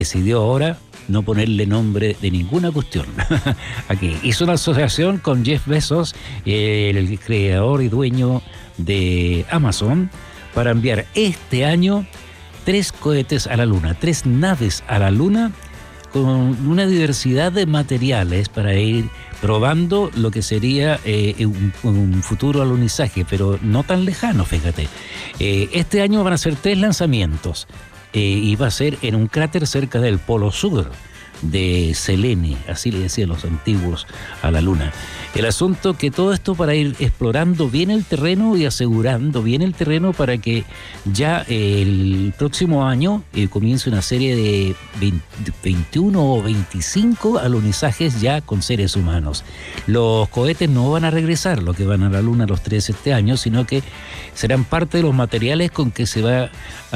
decidió ahora no ponerle nombre de ninguna cuestión. Aquí hizo una asociación con Jeff Bezos, el creador y dueño de Amazon, para enviar este año 3 cohetes a la Luna, 3 naves a la Luna, con una diversidad de materiales para ir probando lo que sería un futuro alunizaje, pero no tan lejano, fíjate. Este año van a ser 3 lanzamientos y va a ser en un cráter cerca del Polo Sur de Selene, así le decían los antiguos a la Luna. El asunto que todo esto para ir explorando bien el terreno y asegurando bien el terreno para que ya el próximo año comience una serie de 21 o 25 alunizajes ya con seres humanos. Los cohetes no van a regresar, los que van a la Luna los 3 este año, sino que serán parte de los materiales con que se va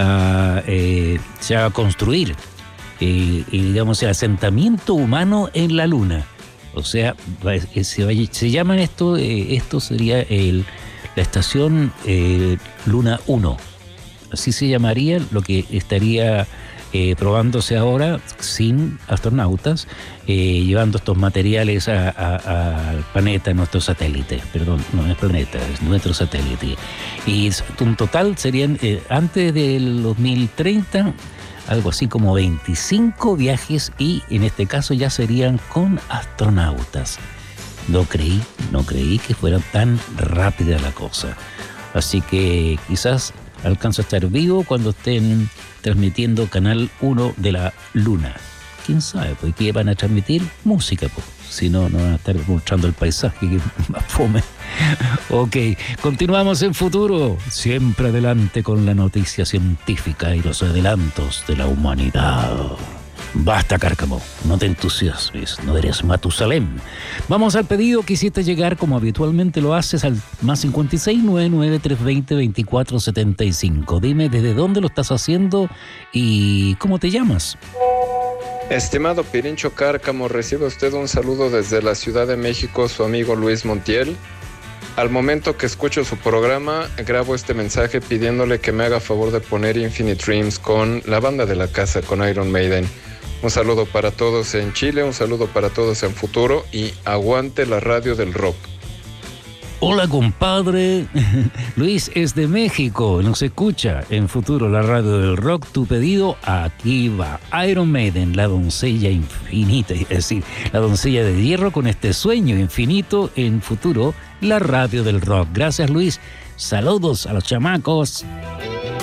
a construir digamos, el asentamiento humano en la Luna. O sea, se llaman esto sería la estación Luna 1. Así se llamaría lo que estaría probándose ahora sin astronautas, llevando estos materiales al planeta, nuestro satélite. Perdón, no es planeta, es nuestro satélite. Y un total serían, antes del 2030, algo así como 25 viajes, y en este caso ya serían con astronautas. No creí que fuera tan rápida la cosa. Así que quizás alcanzo a estar vivo cuando estén transmitiendo Canal 1 de la Luna. ¿Quién sabe? ¿Por qué van a transmitir? Música, pues. Si no, no van a estar mostrando el paisaje, que más fome. Ok, continuamos en Futuro. Siempre adelante con la noticia científica y los adelantos de la humanidad. Basta, Cárcamo, no te entusiasmes, no eres Matusalén. Vamos al pedido que hiciste llegar, como habitualmente lo haces, al más 56 99 320 2475. Dime desde dónde lo estás haciendo y cómo te llamas. Estimado Pirincho Cárcamo, recibe usted un saludo desde la Ciudad de México, su amigo Luis Montiel. Al momento que escucho su programa, grabo este mensaje pidiéndole que me haga favor de poner Infinite Dreams con la banda de la casa, con Iron Maiden. Un saludo para todos en Chile, un saludo para todos en Futuro y aguante la radio del rock. Hola, compadre. Luis es de México, nos escucha en Futuro, la radio del rock. Tu pedido, aquí va. Iron Maiden, la doncella infinita, es decir, la doncella de hierro con este sueño infinito en Futuro, la radio del rock. Gracias, Luis. Saludos a los chamacos.